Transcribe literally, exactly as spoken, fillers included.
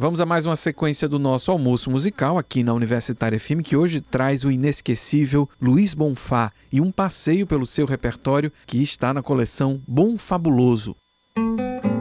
Vamos a mais uma sequência do nosso almoço musical aqui na Universitária F M, que hoje traz o inesquecível Luiz Bonfá e um passeio pelo seu repertório que está na coleção Bom Fabuloso.